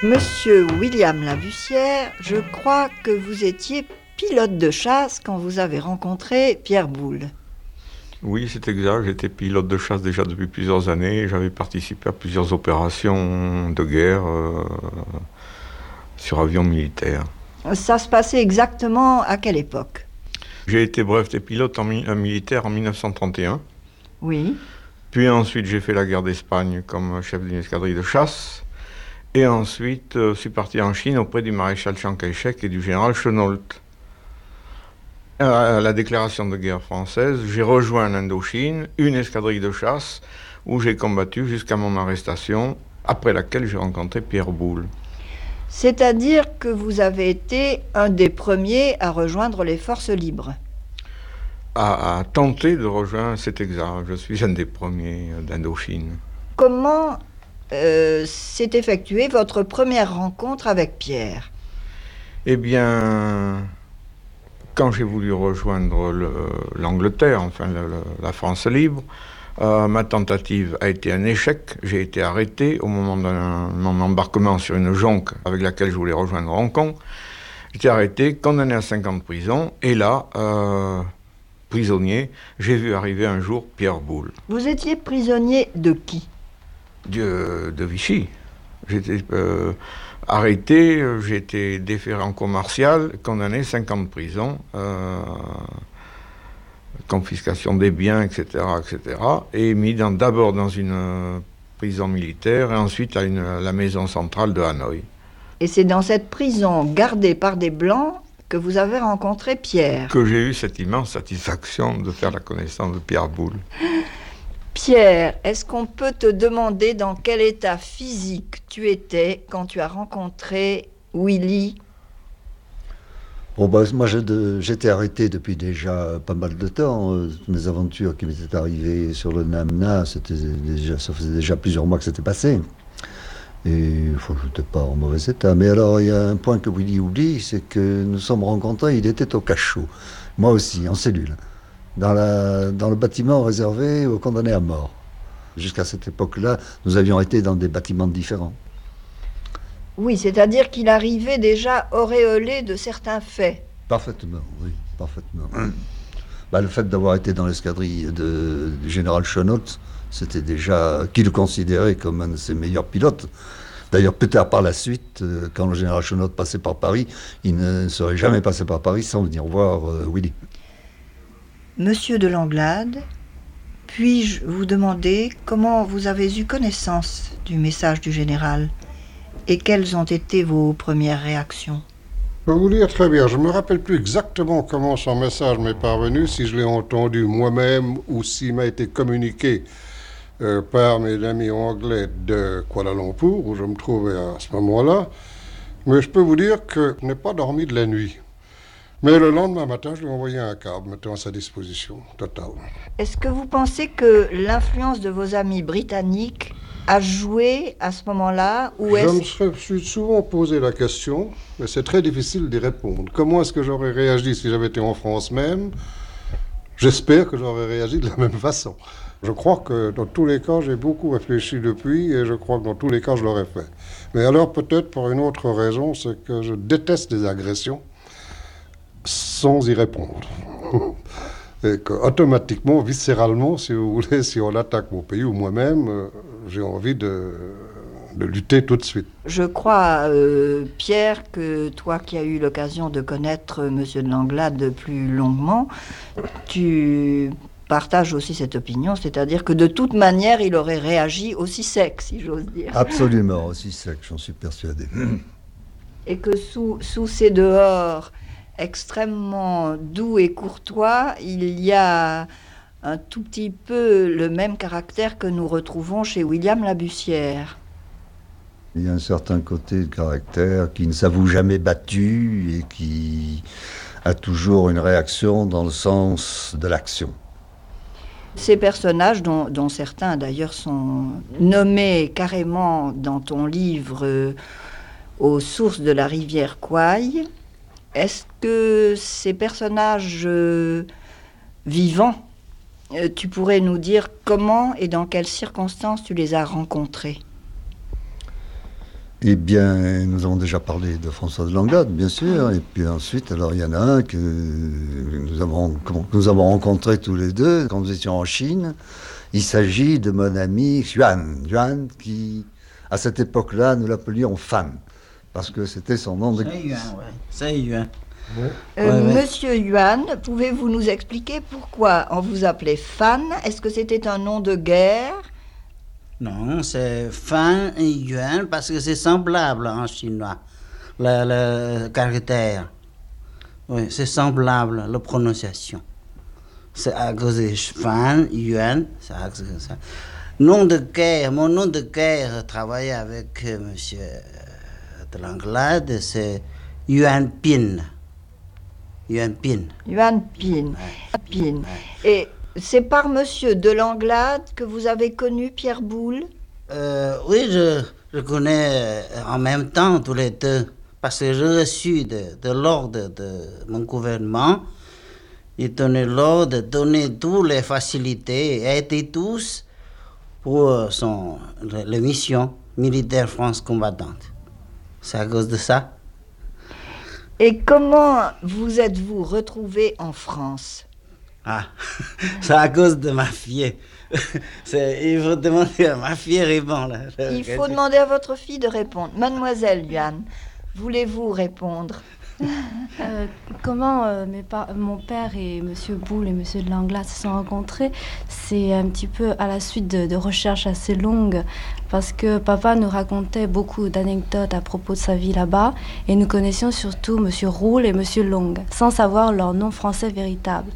Monsieur William Labussière, je crois que vous étiez pilote de chasse quand vous avez rencontré Pierre Boulle. Oui, c'est exact. J'étais pilote de chasse déjà depuis plusieurs années. J'avais participé à plusieurs opérations de guerre sur avions militaires. Ça se passait exactement à quelle époque? J'ai été breveté pilote militaire en 1931. Oui. Puis ensuite, j'ai fait la guerre d'Espagne comme chef d'une escadrille de chasse. Et ensuite, je suis parti en Chine auprès du maréchal Chiang Kai-shek et du général Chennault. À la déclaration de guerre française, j'ai rejoint l'Indochine, une escadrille de chasse, où j'ai combattu jusqu'à mon arrestation, après laquelle j'ai rencontré Pierre Boulle. C'est-à-dire que vous avez été un des premiers à rejoindre les forces libres. À tenter de rejoindre cet exact. Je suis un des premiers d'Indochine. Comment s'est effectuée votre première rencontre avec Pierre? Eh bien, quand j'ai voulu rejoindre l'Angleterre, enfin la France libre, ma tentative a été un échec. J'ai été arrêté au moment de mon embarquement sur une jonque avec laquelle je voulais rejoindre Hong Kong. J'étais arrêté, condamné à 5 ans de prison, et là, prisonnier, j'ai vu arriver un jour Pierre Boulle. Vous étiez prisonnier de qui? De Vichy. J'étais arrêté, j'ai été déféré en cour martiale, condamné 5 ans de prison, confiscation des biens, etc., et mis d'abord dans une prison militaire et ensuite à la maison centrale de Hanoï. Et c'est dans cette prison gardée par des Blancs que vous avez rencontré Pierre. Que j'ai eu cette immense satisfaction de faire la connaissance de Pierre Boulle. Pierre, est-ce qu'on peut te demander dans quel état physique tu étais quand tu as rencontré Willy? Bon, moi, j'étais arrêté depuis déjà pas mal de temps. Mes aventures qui m'étaient arrivées sur le Namna, ça faisait déjà plusieurs mois que c'était passé. Et je n'étais pas en mauvais état. Mais alors, il y a un point que Willy oublie, c'est que nous sommes rencontrés, il était au cachot. Moi aussi, en cellule. Dans le bâtiment réservé aux condamnés à mort. Jusqu'à cette époque-là, nous avions été dans des bâtiments différents. Oui, c'est-à-dire qu'il arrivait déjà auréolé de certains faits. Parfaitement, oui, parfaitement. Le fait d'avoir été dans l'escadrille du général Chennault, c'était déjà, qui le considérait comme un de ses meilleurs pilotes. D'ailleurs, plus tard par la suite, quand le général Chennault passait par Paris, il ne serait jamais passé par Paris sans venir voir Willy. Monsieur de Langlade, puis-je vous demander comment vous avez eu connaissance du message du général et quelles ont été vos premières réactions? Je peux vous dire très bien, je ne me rappelle plus exactement comment son message m'est parvenu, si je l'ai entendu moi-même ou s'il m'a été communiqué par mes amis anglais de Kuala Lumpur, où je me trouvais à ce moment-là. Mais je peux vous dire que je n'ai pas dormi de la nuit. Mais le lendemain matin, je lui ai envoyé un câble mettant à sa disposition, totale. Est-ce que vous pensez que l'influence de vos amis britanniques a joué à ce moment-là ou Je me suis souvent posé la question, mais c'est très difficile d'y répondre. Comment est-ce que j'aurais réagi si j'avais été en France même? J'espère que j'aurais réagi de la même façon. Je crois que dans tous les cas, j'ai beaucoup réfléchi depuis et je crois que dans tous les cas, je l'aurais fait. Mais alors peut-être pour une autre raison, c'est que je déteste les agressions sans y répondre. Et que, automatiquement, viscéralement, si vous voulez, si on attaque mon pays ou moi-même, j'ai envie de lutter tout de suite. Je crois, Pierre, que toi qui as eu l'occasion de connaître Monsieur de Langlade plus longuement, tu partages aussi cette opinion, c'est-à-dire que de toute manière, il aurait réagi aussi sec, si j'ose dire. Absolument, aussi sec, j'en suis persuadé. Et que sous ces dehors extrêmement doux et courtois, il y a un tout petit peu le même caractère que nous retrouvons chez William Labussière. Il y a un certain côté de caractère qui ne s'avoue jamais battu et qui a toujours une réaction dans le sens de l'action. Ces personnages, dont certains d'ailleurs sont nommés carrément dans ton livre aux sources de la rivière Kwai, est-ce que ces personnages vivants, tu pourrais nous dire comment et dans quelles circonstances tu les as rencontrés? Eh bien, nous avons déjà parlé de François de Langlade, bien sûr. Et puis ensuite, alors il y en a un que nous avons rencontré tous les deux quand nous étions en Chine. Il s'agit de mon ami Yuan, qui, à cette époque-là, nous l'appelions Fan, parce que c'était son nom de... C'est Yuan, ouais. C'est Yuan. Monsieur Yuan, pouvez-vous nous expliquer pourquoi on vous appelait Fan? Est-ce que c'était un nom de guerre? Non, c'est Fan et Yuan parce que c'est semblable en chinois, le caractère. Oui, c'est semblable, la prononciation. C'est à cause de Fan, Yuan, c'est à cause de ça. Nom de guerre, mon nom de guerre, travailler avec monsieur de Langlade, c'est Yuan Pin. Yuan Pin. Yuan Pin. Pin. Et c'est par monsieur de Langlade que vous avez connu Pierre Boulle? Oui, je connais en même temps tous les deux, parce que j'ai reçu de l'ordre de mon gouvernement. Il donnait l'ordre de donner toutes les facilités et aider tous pour les missions militaires France combattante. C'est à cause de ça. Et comment vous êtes-vous retrouvé en France? Ah, c'est à cause de ma fille. Il faut demander à ma fille répondre. Il faut demander à votre fille de répondre. Mademoiselle Yuan, voulez-vous répondre? Comment mon père et monsieur Boulle et monsieur de Langlade se sont rencontrés, c'est un petit peu à la suite de recherches assez longues, parce que papa nous racontait beaucoup d'anecdotes à propos de sa vie là-bas, et nous connaissions surtout monsieur Roule et monsieur Long, sans savoir leur nom français véritable.